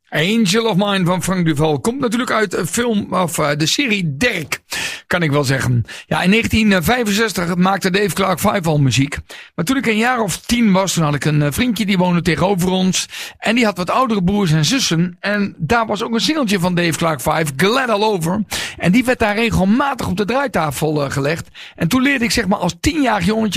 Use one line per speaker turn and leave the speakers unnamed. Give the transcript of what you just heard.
Angel of Mine van Frank Duval komt natuurlijk uit een film of de serie Derk, kan ik wel zeggen. Ja, in 1965 maakte Dave Clark 5 al muziek. Maar toen ik een jaar of 10 was, toen had ik een vriendje die woonde tegenover ons. En die had wat oudere broers en zussen. En daar was ook een singeltje van Dave Clark 5, Glad All Over. En die werd daar regelmatig op de draaitafel gelegd. En toen leerde ik zeg maar als 10-jarig jongetje